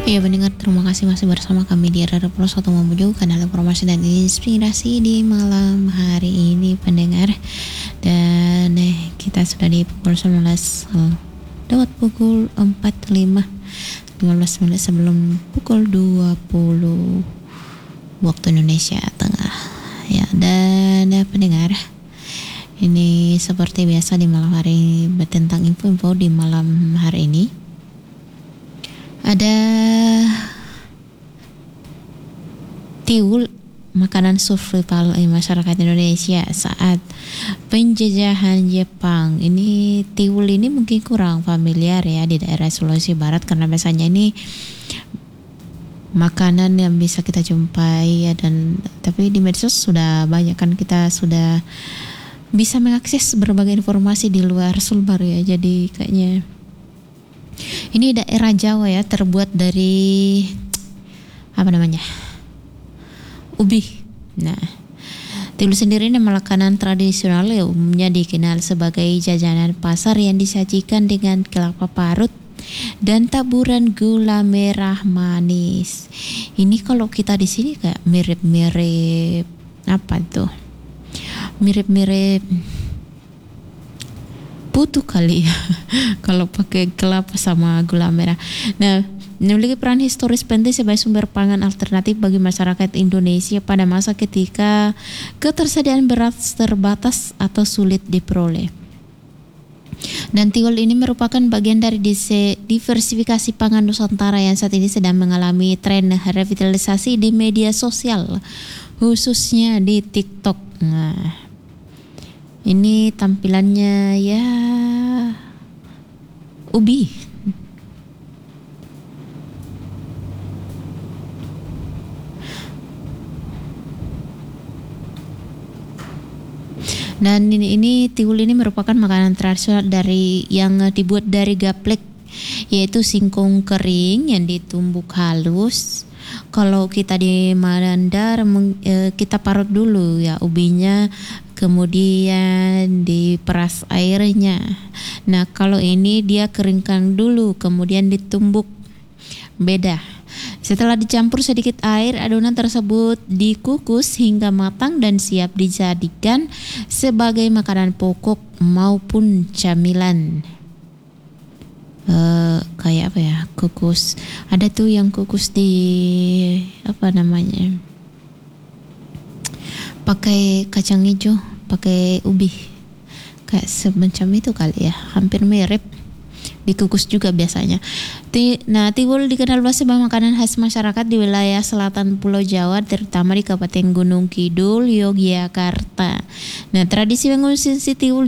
Ya pendengar, terima kasih masih bersama kami di Radio Plus Satu Mamuju, kanal informasi dan inspirasi di malam hari ini pendengar. Dan kita sudah di pukul 19 lewat pukul 45 15 menit sebelum pukul 20 waktu Indonesia Tengah. Ya, dan pendengar, ini seperti biasa di malam hari tentang info-info di malam hari ini. Ada tiwul makanan survival masyarakat Indonesia saat penjajahan Jepang. Ini tiwul ini mungkin kurang familiar ya di daerah Sulawesi Barat, karena biasanya ini makanan yang bisa kita jumpai ya, dan tapi di medsos sudah banyak kan, kita sudah bisa mengakses berbagai informasi di luar Sulbar ya. Jadi kayaknya ini daerah Jawa ya, terbuat dari apa namanya? Ubi. Nah, tiwul sendiri ini makanan tradisional yang umumnya dikenal sebagai jajanan pasar yang disajikan dengan kelapa parut dan taburan gula merah manis. Ini kalau kita di sini kayak mirip-mirip apa tuh? Mirip-mirip putu kali ya kalau pakai kelapa sama gula merah. Nah, memiliki peran historis penting sebagai sumber pangan alternatif bagi masyarakat Indonesia pada masa ketika ketersediaan beras terbatas atau sulit diperoleh. Dan tiwul ini merupakan bagian dari diversifikasi pangan Nusantara yang saat ini sedang mengalami tren revitalisasi di media sosial, khususnya di TikTok. Nah, ini tampilannya ya ubi. Dan ini tiwul ini merupakan makanan tradisional dari yang dibuat dari gaplek, yaitu singkong kering yang ditumbuk halus. Kalau kita di Mandar kita parut dulu ya ubinya, kemudian diperas airnya. Nah, kalau ini dia keringkan dulu kemudian ditumbuk. Beda. Setelah dicampur sedikit air, adonan tersebut dikukus hingga matang dan siap dijadikan sebagai makanan pokok maupun camilan. Kayak apa ya, kukus. Ada tuh yang kukus di apa namanya, pakai kacang hijau, pakai ubi, kayak semacam itu kali ya, hampir mirip. Dikukus juga biasanya. Nah, tiwul dikenal luas sebagai makanan khas masyarakat di wilayah selatan Pulau Jawa, terutama di Kabupaten Gunung Kidul, Yogyakarta. Nah, tradisi mengonsumsi tiwul